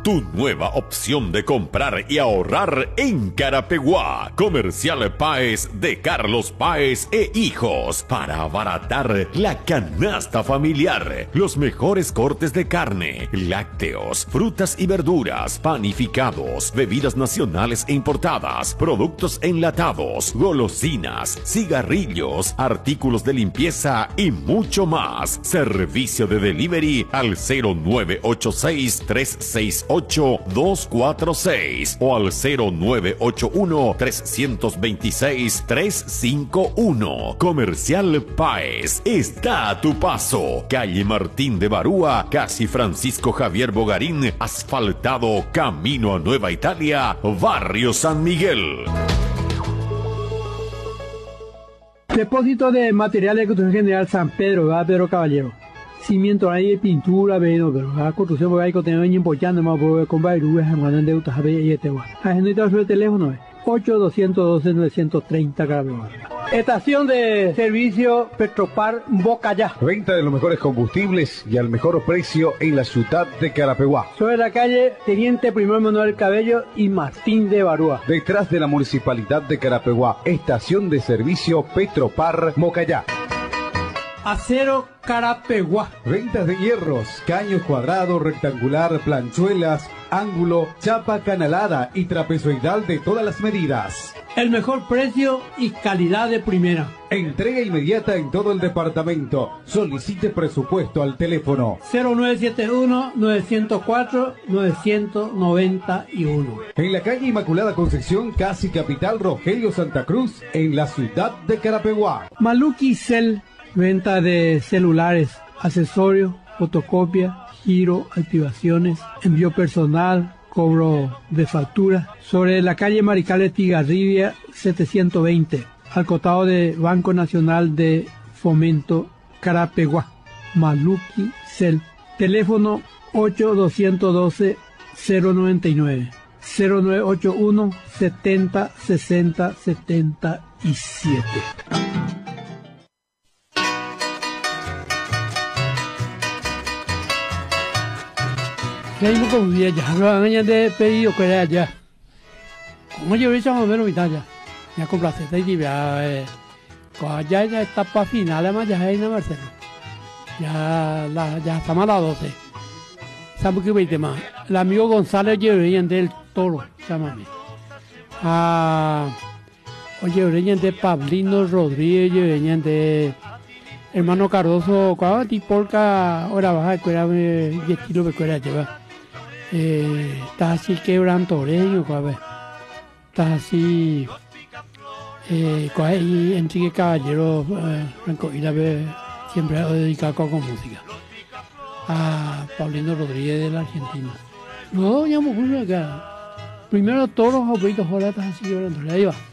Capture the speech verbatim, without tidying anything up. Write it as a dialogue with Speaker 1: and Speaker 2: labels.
Speaker 1: tu nueva opción de comprar y ahorrar en Carapeguá. Comercial Páez de Carlos Páez e Hijos, para abaratar la canasta familiar. Los mejores cortes de carne, lácteos, frutas y verduras, panificados, bebidas nacionales e importadas, productos enlatados, golosinas, cigarrillos, artículos de limpieza y mucho más. Servicio de delivery al cero nueve ocho seis, tres seis ocho, dos cuatro seis o al cero nueve ocho uno, tres dos seis, tres cinco uno. Comercial Páez está a tu paso. Calle Martín de Barúa, casi Francisco Javier Bogarín, asfaltado, camino a Nueva Italia, Barrio San Miguel.
Speaker 2: Depósito de materiales de construcción general San Pedro, ¿verdad, Pedro Caballero? Cimiento ahí, pintura, veno, pero la construcción porque hay que tener un importante más por comprar y luego mandan de autos a ver y este bueno. Agendita sobre el teléfono, ocho dos uno dos, nueve tres cero Carapeguá. Estación de servicio Petropar Bocayá.
Speaker 3: Venta de los mejores combustibles y al mejor precio en la ciudad de Carapeguá.
Speaker 2: Sobre la calle Teniente Primero Manuel Cabello y Martín de Barúa.
Speaker 3: Detrás de la Municipalidad de Carapeguá. Estación de servicio Petropar Bocayá.
Speaker 2: Acero Carapeguá.
Speaker 3: Ventas de hierros, caño cuadrado, rectangular, planchuelas, ángulo, chapa canalada y trapezoidal de todas las medidas.
Speaker 2: El mejor precio y calidad de primera.
Speaker 3: Entrega inmediata en todo el departamento. Solicite presupuesto al teléfono
Speaker 2: cero nueve siete uno, nueve cero cuatro, nueve nueve uno.
Speaker 3: En la calle Inmaculada Concepción, casi Capital Rogelio Santa Cruz, en la ciudad de Carapeguá.
Speaker 2: Maluki Cel. Venta de celulares, accesorios, fotocopia, giro, activaciones, envío personal, cobro de factura. Sobre la calle Maricales Tigarribia setecientos veinte, al costado de Banco Nacional de Fomento Carapeguá. Maluki Cel. Teléfono ocho dos uno dos, cero nueve nueve, cero nueve ocho uno, setenta, sesenta, setenta y siete. Ya hay mucho día ya, lo han de pedido que era ya. Como yo he hecho más o menos mitad ya. Ya compraste esta y ya, ya ya etapa final, además ya hay en Marcelo. Ya la, ya estamos a las doce. ¿Sabes qué veinte más? El amigo González Oye del Toro, llámame. Ah, Oye, de Pablino Rodríguez, Oye, de hermano Cardoso, cuando ti porca, ahora baja, cuera, y estilo que cuera lleva. Eh, está así quebrantoreño, ¿sabes? Está así, eh, y Enrique Caballero, eh, siempre ha dedicado con música. A Paulino Rodríguez de la Argentina. No, ya me ocurre acá. Primero todos los opitos, ahora estás así quebrantoreño. Ahí va.